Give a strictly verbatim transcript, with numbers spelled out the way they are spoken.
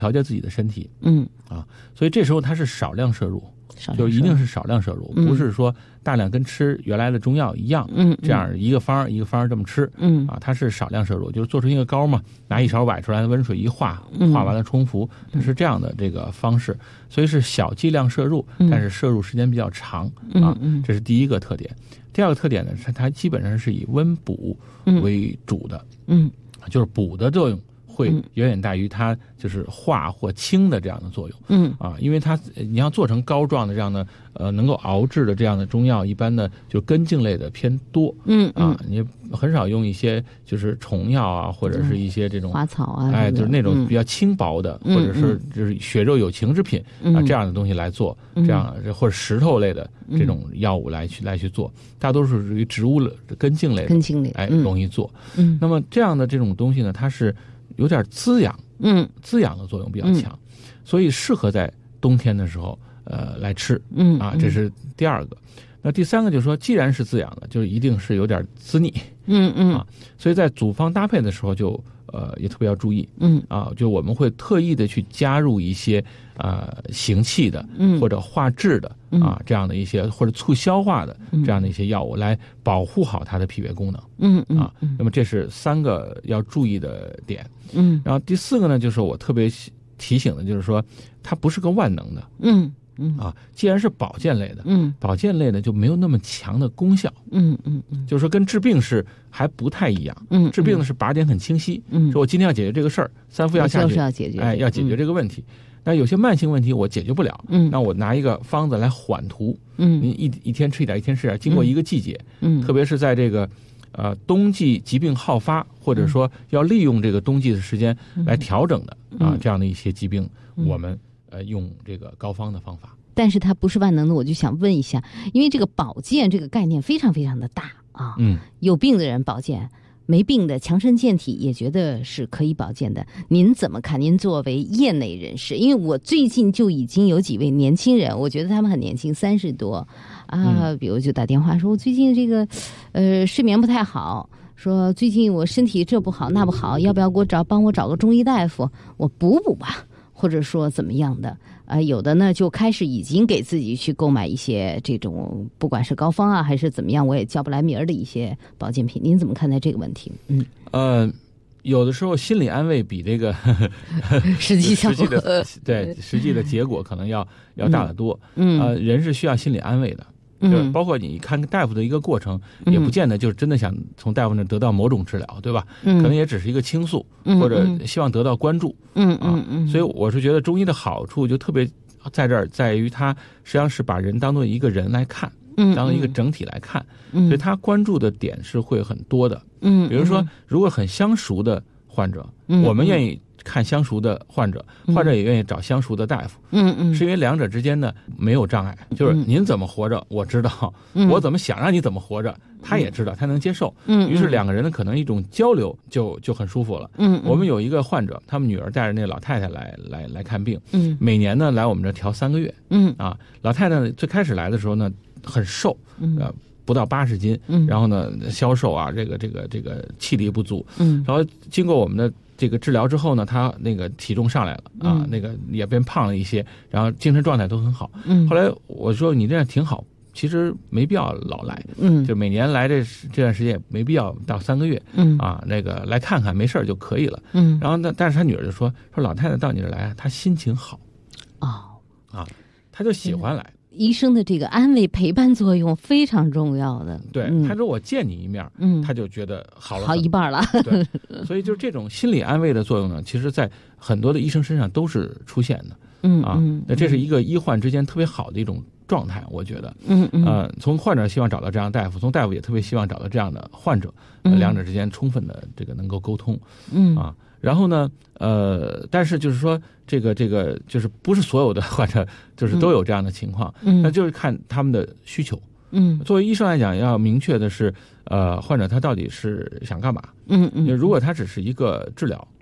调节自己的身体， 嗯啊，所以这时候它是少量摄入，就一定是少量摄入， 嗯、 不是说大量跟吃原来的中药一样， 嗯， 这样一个方一个方这么吃， 嗯啊，它是少量摄入，就是做成一个膏嘛，拿一勺崴出来的温水一化，化完了冲服，它是这样的这个方式，所以是小剂量摄入，但是摄入时间比较长，啊，这是第一个特点。第二个特点呢，是它基本上是以温补为主的， 嗯， 就是补的作用会远远大于它就是化或清的这样的作用，嗯啊，因为它你要做成膏状的这样的呃能够熬制的这样的中药，一般的就根茎类的偏多， 嗯啊，你很少用一些就是虫药啊，或者是一些这种花草啊， 哎，就是那种比较轻薄的， 嗯、 或者是就是血肉有情之品、 嗯、 啊这样的东西来做， 嗯、 这样或者石头类的这种药物来去、嗯、来去做，大多数属于植物根茎类的， 根茎类哎容易做。 嗯， 那么这样的这种东西呢，它是有点滋养， 嗯， 滋养的作用比较强，嗯、所以适合在冬天的时候呃来吃， 嗯啊，这是第二个。那第三个就是说，既然是滋养的，就一定是有点滋腻， 嗯嗯啊，所以在组方搭配的时候就呃也特别要注意， 嗯啊，就我们会特意的去加入一些呃行气的， 嗯或者化滞的啊这样的一些或者促消化的这样的一些药物来保护好它的脾胃功能， 嗯嗯啊，那么这是三个要注意的点， 嗯， 然后第四个呢，就是我特别提醒的，就是说它不是个万能的， 嗯。嗯啊，既然是保健类的， 嗯， 保健类的就没有那么强的功效， 嗯嗯嗯， 就是说跟治病是还不太一样， 嗯， 治病的是靶点很清晰， 嗯， 说我今天要解决这个事儿，三副药下去， 就是要解决， 哎，要解决这个问题。嗯、那有些慢性问题我解决不了， 嗯， 那我拿一个方子来缓图， 嗯， 你一一天吃一点，一天吃一点，经过一个季节， 嗯， 特别是在这个呃冬季疾病好发，或者说要利用这个冬季的时间来调整的、 嗯、 啊这样的一些疾病，嗯、我们呃用这个膏方的方法。 但是它不是万能的，我就想问一下，因为这个保健这个概念非常非常的大啊， 嗯， 有病的人保健，没病的强身健体也觉得是可以保健的。您怎么看？您作为业内人士，因为我最近就已经有几位年轻人，我觉得他们很年轻，三十多啊，比如就打电话说，我最近这个呃睡眠不太好。说最近我身体这不好那不好，要不要给我找帮我找个中医大夫，我补补吧，或者说怎么样的啊、呃？有的呢就开始已经给自己去购买一些这种不管是膏方啊还是怎么样，我也叫不来名儿的一些保健品。您怎么看待这个问题？嗯， 呃，有的时候心理安慰比这个实际上实际的对实际的结果可能要要大得多。嗯，呃，人是需要心理安慰的。嗯，包括你看大夫的一个过程，也不见得就是真的想从大夫那得到某种治疗，对吧？嗯，可能也只是一个倾诉，或者希望得到关注。嗯嗯嗯。所以我是觉得中医的好处就特别在这儿，在于它实际上是把人当做一个人来看，嗯，当做一个整体来看，嗯，所以他关注的点是会很多的。嗯，比如说，如果很相熟的患者，嗯，我们愿意看相熟的患者，患者也愿意找相熟的大夫，嗯嗯，是因为两者之间呢没有障碍，就是您怎么活着我知道，嗯、我怎么想让你怎么活着，他也知道，他能接受，嗯，于是两个人呢可能一种交流就就很舒服了，嗯，我们有一个患者，他们女儿带着那老太太来来来看病，嗯，每年呢来我们这调三个月，嗯啊，老太太最开始来的时候呢很瘦，嗯。呃不到八十斤，嗯，然后呢，消瘦啊，这个这个这个气力不足，嗯，然后经过我们的这个治疗之后呢，他那个体重上来了啊，嗯、那个也变胖了一些，然后精神状态都很好，嗯，后来我说你这样挺好，其实没必要老来，嗯，就每年来这这段时间也没必要到三个月，嗯啊，那个来看看没事就可以了，嗯，然后呢，但是他女儿就说说老太太到你这来，她心情好， 哦， 啊，她就喜欢来。 医生的这个安慰陪伴作用非常重要的。 对，嗯、他说我见你一面，嗯，他就觉得好了， 好一半了。 对，所以就这种心理安慰的作用呢，其实在很多的医生身上都是出现的。嗯啊，那这是一个医患之间特别好的一种状态，我觉得。嗯嗯。呃，从患者希望找到这样的大夫，从大夫也特别希望找到这样的患者，呃、两者之间充分的这个能够沟通。嗯啊。然后呢，呃，但是就是说，这个这个就是不是所有的患者就是都有这样的情况，嗯，那就是看他们的需求，嗯，作为医生来讲，要明确的是，呃，患者他到底是想干嘛，嗯嗯，如果他只是一个治疗，